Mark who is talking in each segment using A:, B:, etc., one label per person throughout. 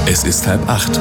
A: Es ist 7:30.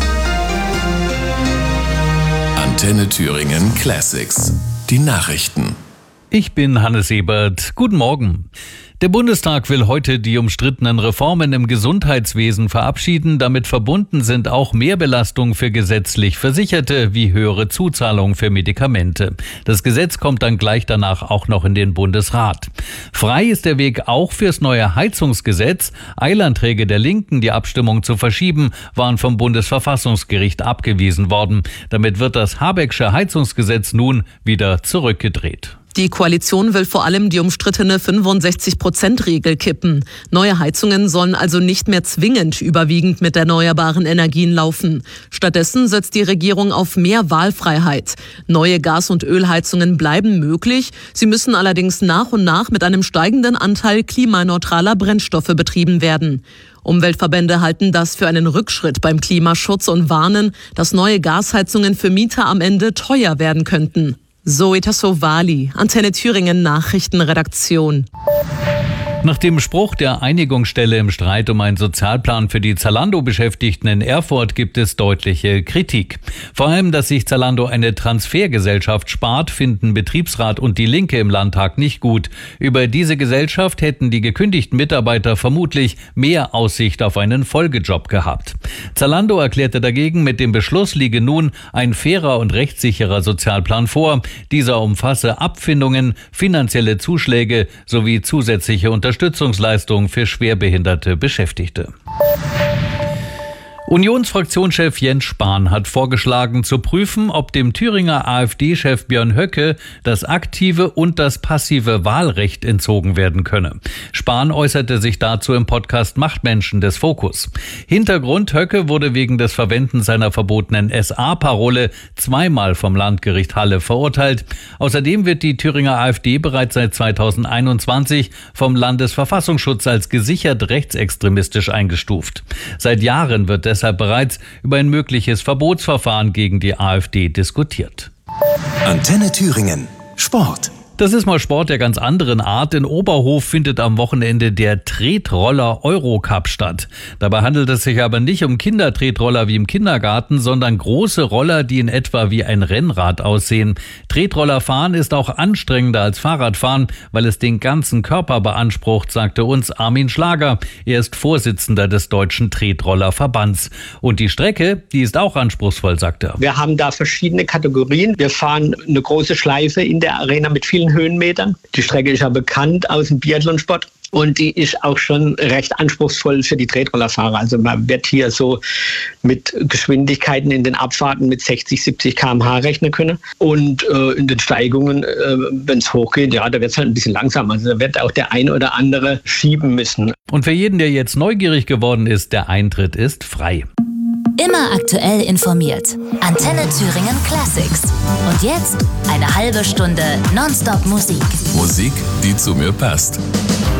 A: Antenne Thüringen Classics. Die Nachrichten.
B: Ich bin Hannes Ebert. Guten Morgen. Der Bundestag will heute die umstrittenen Reformen im Gesundheitswesen verabschieden. Damit verbunden sind auch Mehrbelastungen für gesetzlich Versicherte wie höhere Zuzahlungen für Medikamente. Das Gesetz kommt dann gleich danach auch noch in den Bundesrat. Frei ist der Weg auch fürs neue Heizungsgesetz. Eilanträge der Linken, die Abstimmung zu verschieben, waren vom Bundesverfassungsgericht abgewiesen worden. Damit wird das Habecksche Heizungsgesetz nun wieder zurückgedreht.
C: Die Koalition will vor allem die umstrittene 65%-Regel kippen. Neue Heizungen sollen also nicht mehr zwingend überwiegend mit erneuerbaren Energien laufen. Stattdessen setzt die Regierung auf mehr Wahlfreiheit. Neue Gas- und Ölheizungen bleiben möglich. Sie müssen allerdings nach und nach mit einem steigenden Anteil klimaneutraler Brennstoffe betrieben werden. Umweltverbände halten das für einen Rückschritt beim Klimaschutz und warnen, dass neue Gasheizungen für Mieter am Ende teuer werden könnten. Zoe Tassovali, Antenne Thüringen Nachrichtenredaktion.
B: Nach dem Spruch der Einigungsstelle im Streit um einen Sozialplan für die Zalando-Beschäftigten in Erfurt gibt es deutliche Kritik. Vor allem, dass sich Zalando eine Transfergesellschaft spart, finden Betriebsrat und die Linke im Landtag nicht gut. Über diese Gesellschaft hätten die gekündigten Mitarbeiter vermutlich mehr Aussicht auf einen Folgejob gehabt. Zalando erklärte dagegen, mit dem Beschluss liege nun ein fairer und rechtssicherer Sozialplan vor. Dieser umfasse Abfindungen, finanzielle Zuschläge sowie zusätzliche Unterstützungsleistungen für schwerbehinderte Beschäftigte. Unionsfraktionschef Jens Spahn hat vorgeschlagen, zu prüfen, ob dem Thüringer AfD-Chef Björn Höcke das aktive und das passive Wahlrecht entzogen werden könne. Spahn äußerte sich dazu im Podcast Machtmenschen des Fokus. Hintergrund: Höcke wurde wegen des Verwendens seiner verbotenen SA-Parole zweimal vom Landgericht Halle verurteilt. Außerdem wird die Thüringer AfD bereits seit 2021 vom Landesverfassungsschutz als gesichert rechtsextremistisch eingestuft. Seit Jahren wird deshalb bereits über ein mögliches Verbotsverfahren gegen die AfD diskutiert.
A: Antenne Thüringen Sport.
B: Das ist mal Sport der ganz anderen Art. In Oberhof findet am Wochenende der Tretroller Eurocup statt. Dabei handelt es sich aber nicht um Kindertretroller wie im Kindergarten, sondern große Roller, die in etwa wie ein Rennrad aussehen. Tretrollerfahren ist auch anstrengender als Fahrradfahren, weil es den ganzen Körper beansprucht, sagte uns Armin Schlager. Er ist Vorsitzender des Deutschen Tretrollerverbands. Und die Strecke, die ist auch anspruchsvoll, sagt er.
D: Wir haben da verschiedene Kategorien. Wir fahren eine große Schleife in der Arena mit vielen Höhenmetern. Die Strecke ist ja bekannt aus dem Biathlonsport und die ist auch schon recht anspruchsvoll für die Tretrollerfahrer. Also man wird hier so mit Geschwindigkeiten in den Abfahrten mit 60, 70 km/h rechnen können. Und in den Steigungen, wenn es hochgeht, ja, da wird es halt ein bisschen langsamer. Also da wird auch der ein oder andere schieben müssen.
B: Und für jeden, der jetzt neugierig geworden ist, der Eintritt ist frei.
E: Immer aktuell informiert. Antenne Thüringen Classics. Und jetzt eine halbe Stunde Nonstop Musik.
A: Musik, die zu mir passt.